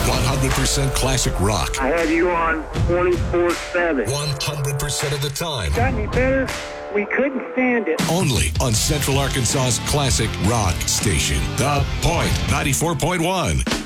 100% classic rock. I have you on 24/7. 100% of the time. Got any better? We couldn't stand it. Only on Central Arkansas's classic rock station. The Point 94.1.